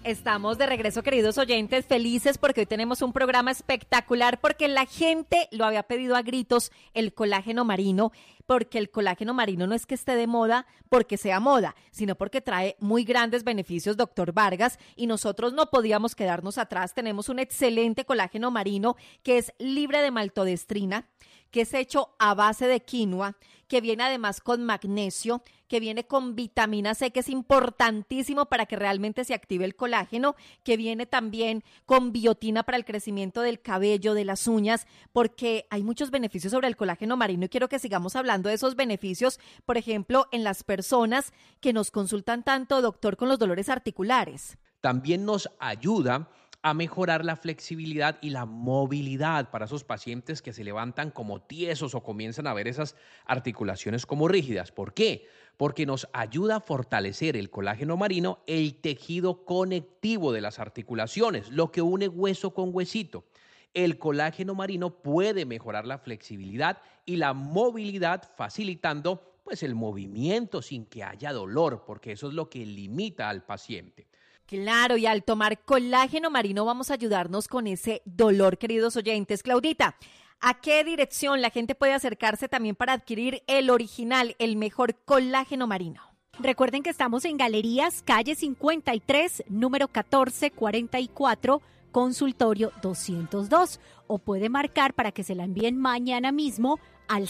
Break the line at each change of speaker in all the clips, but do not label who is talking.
Estamos de regreso, queridos oyentes, felices porque hoy tenemos un programa espectacular, porque la gente lo había pedido a gritos, el colágeno marino, porque el colágeno marino no es que esté de moda porque sea moda, sino porque trae muy grandes beneficios, doctor Vargas, y nosotros no podíamos quedarnos atrás. Tenemos un excelente colágeno marino que es libre de maltodextrina, que es hecho a base de quinoa, que viene además con magnesio, que viene con vitamina C, que es importantísimo para que realmente se active el colágeno, que viene también con biotina para el crecimiento del cabello, de las uñas, porque hay muchos beneficios sobre el colágeno marino y quiero que sigamos hablando de esos beneficios, por ejemplo, en las personas que nos consultan tanto, doctor, con los dolores articulares.
También nos ayuda a mejorar la flexibilidad y la movilidad para esos pacientes que se levantan como tiesos o comienzan a ver esas articulaciones como rígidas. ¿Por qué? Porque nos ayuda a fortalecer el colágeno marino, el tejido conectivo de las articulaciones, lo que une hueso con huesito. El colágeno marino puede mejorar la flexibilidad y la movilidad, facilitando el movimiento sin que haya dolor, porque eso es lo que limita al paciente.
Claro, y al tomar colágeno marino vamos a ayudarnos con ese dolor, queridos oyentes. Claudita, ¿a qué dirección la gente puede acercarse también para adquirir el original, el mejor colágeno marino?
Recuerden que estamos en Galerías, calle 53, número 1444, consultorio 202. O puede marcar para que se la envíen mañana mismo al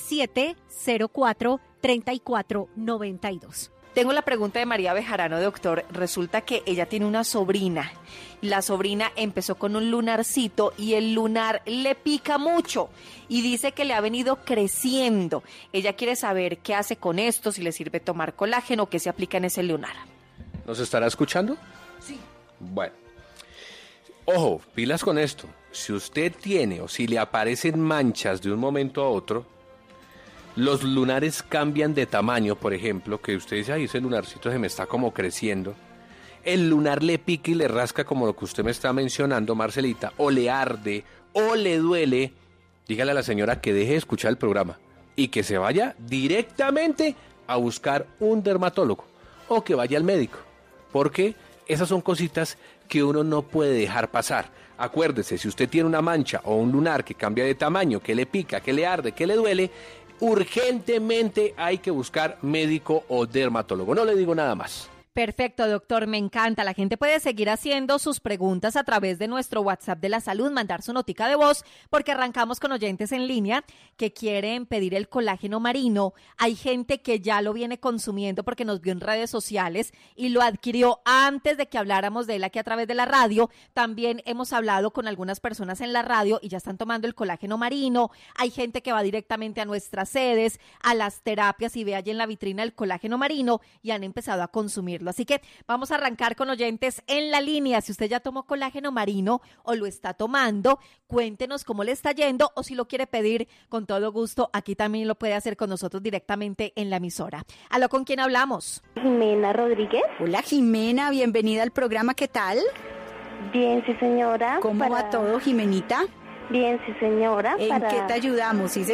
704-3492.
Tengo la pregunta de María Bejarano, doctor. Resulta que ella tiene una sobrina. La sobrina empezó con un lunarcito y el lunar le pica mucho y dice que le ha venido creciendo. Ella quiere saber qué hace con esto, si le sirve tomar colágeno, qué se aplica en ese lunar.
¿Nos estará escuchando?
Sí.
Bueno, ojo, pilas con esto. Si usted tiene o si le aparecen manchas de un momento a otro, los lunares cambian de tamaño, por ejemplo, que usted dice, ay, ese lunarcito se me está como creciendo. El lunar le pica y le rasca como lo que usted me está mencionando, Marcelita, o le arde, o le duele. Dígale a la señora que deje de escuchar el programa y que se vaya directamente a buscar un dermatólogo o que vaya al médico, porque esas son cositas que uno no puede dejar pasar. Acuérdese, si usted tiene una mancha o un lunar que cambia de tamaño, que le pica, que le arde, que le duele, urgentemente hay que buscar médico o dermatólogo. No le digo nada más.
Perfecto, doctor, me encanta. La gente puede seguir haciendo sus preguntas a través de nuestro WhatsApp de la salud, mandar su notica de voz, porque arrancamos con oyentes en línea que quieren pedir el colágeno marino. Hay gente que ya lo viene consumiendo porque nos vio en redes sociales y lo adquirió antes de que habláramos de él aquí a través de la radio. También hemos hablado con algunas personas en la radio y ya están tomando el colágeno marino. Hay gente que va directamente a nuestras sedes, a las terapias y ve allí en la vitrina el colágeno marino y han empezado a consumirlo. Así que vamos a arrancar con oyentes en la línea. Si usted ya tomó colágeno marino o lo está tomando, cuéntenos cómo le está yendo o si lo quiere pedir con todo gusto, aquí también lo puede hacer con nosotros directamente en la emisora. ¿Aló, con quién hablamos?
Jimena Rodríguez.
Hola Jimena, bienvenida al programa, ¿qué tal?
Bien, sí señora.
¿Cómo va todo, Jimenita?
Bien, sí señora.
¿En qué te ayudamos? Sí,